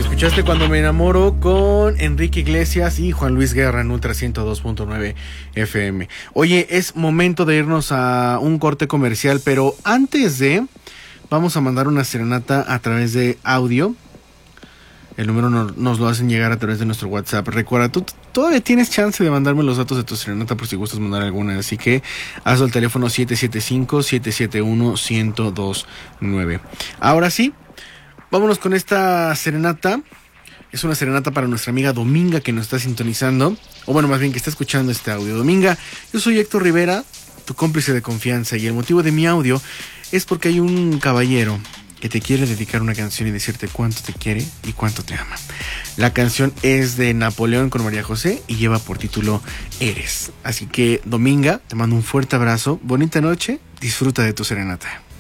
Escuchaste Cuando me enamoro con Enrique Iglesias y Juan Luis Guerra en Ultra 102.9 FM. Oye, es momento de irnos a un corte comercial, pero antes de, vamos a mandar una serenata a través de audio. El número nos lo hacen llegar a través de nuestro WhatsApp. Recuerda, tú todavía tienes chance de mandarme los datos de tu serenata por si gustas mandar alguna. Así que hazlo al teléfono 775-771-1029. Ahora sí, vámonos con esta serenata. Es una serenata para nuestra amiga Dominga que nos está sintonizando. O bueno, más bien que está escuchando este audio. Dominga, yo soy Héctor Rivera, tu cómplice de confianza. Y el motivo de mi audio es porque hay un caballero que te quiere dedicar una canción y decirte cuánto te quiere y cuánto te ama. La canción es de Napoleón con María José y lleva por título Eres. Así que, Dominga, te mando un fuerte abrazo, bonita noche, disfruta de tu serenata.